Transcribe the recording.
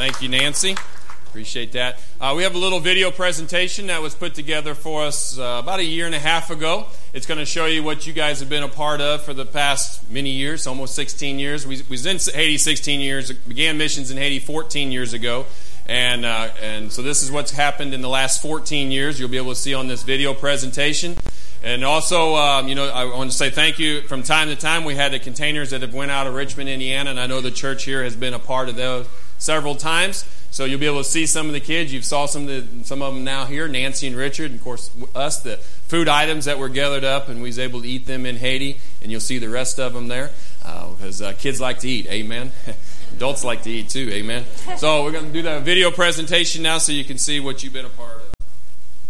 Thank you, Nancy. Appreciate that. We have a little video presentation that was put together for us about a year and a half ago. It's going to show you what you guys have been a part of for the past many years, almost 16 years. We was in Haiti 16 years, began missions in Haiti 14 years ago. And so this is what's happened in the last 14 years. You'll be able to see on this video presentation. And also, I want to say thank you. From time to time, we had the containers that have went out of Richmond, Indiana, and I know the church here has been a part of those several times. So you'll be able to see some of the kids. You saw some of them now here, Nancy and Richard, and of course us, the food items that were gathered up, and we was able to eat them in Haiti. And you'll see the rest of them there because kids like to eat. Amen. Adults like to eat too. Amen. So we're going to do the video presentation now so you can see what you've been a part of.